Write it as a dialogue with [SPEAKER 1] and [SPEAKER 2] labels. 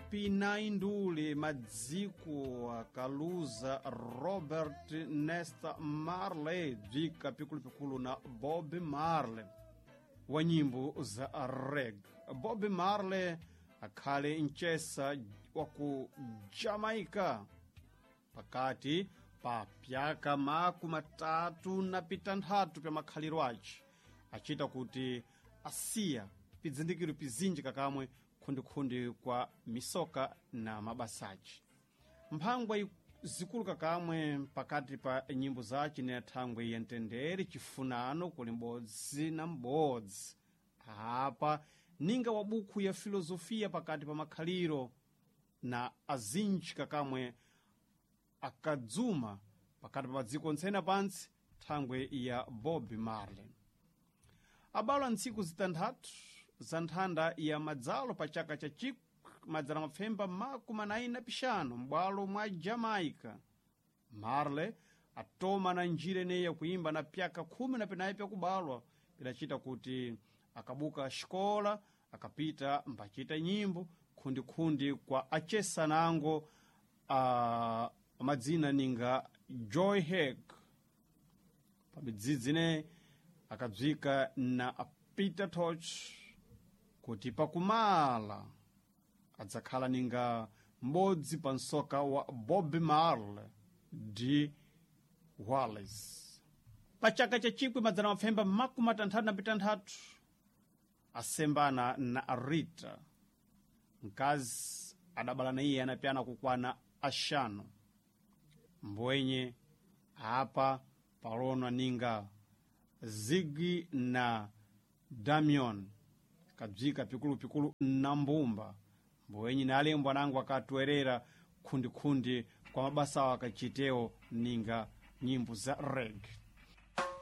[SPEAKER 1] Chipi na Indule madziko akaluza Robert Nesta Marley bzika pikulu na Bob Marley wa nyimbo za reggae. Bob Marley akhale mchesa wa ku Jamaica pakati pa pyaka makumatatu na pitanthatu pya makhaliro ace achita kuti asiya pidzindikiro pizinji kakamwe khundikhundi kwa misoka na mabasaci. Mphangwa zikulu kakamwe pakati pa nyimbo zace ni athangwe ya ntendere chifunano kuli m'bodzi na m'bodzi. Apa ninga wa buku ya filosofia pakati pa makhaliro na azinji kakamwe akadzuma pakati pa madziko ntsena pansi thangwe ya Bob Marley. Abala ntsiku zitanthatu za nthanda ya madzalo pa chaka cha chikwi madzana mapfemba makumanayi na pixano m'bwalo mwa Jamaica. Marley atoma na njira ineyi ya kuimba na pyaka 10 pya kubalwa pidacita kuti akabuka xikola akapita mbacita nyimbo khundikhundi kwa acesanango madzina ninga Joy Hegg. Pabidzidzine akabzika na Peter Tosh kuti pakumala adzakhala ninga m'bodzi pa nsoka wa Bob Marley D. Wallace. Pa chaka cha chikwi madzana mapfemba makumatanthatu na pitanthatu asembana na Rita, mkazi adabala na iye anapyana kukwana axano. Mbwenye apa palona ninga Ziggy na Damion kabzika pikulu na mbumba. Mbwenye na alembo anangu akatwerera khundikhundi kwa mabasa wakachiteo ninga nyimbo za reggae.